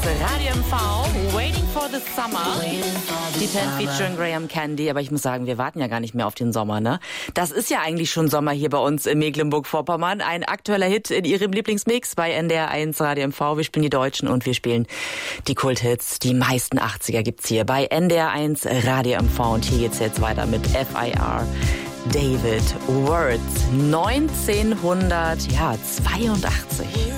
Radio MV, Waiting for the Summer. Die 10 featuring Graham Candy, aber ich muss sagen, wir warten ja gar nicht mehr auf den Sommer, ne? Das ist ja eigentlich schon Sommer hier bei uns in Mecklenburg-Vorpommern. Ein aktueller Hit in Ihrem Lieblingsmix bei NDR 1 Radio MV. Wir spielen die Deutschen und wir spielen die Kulthits. Die meisten 80er gibt's hier bei NDR 1 Radio MV und hier geht's jetzt weiter mit FIR. David Words, 1982.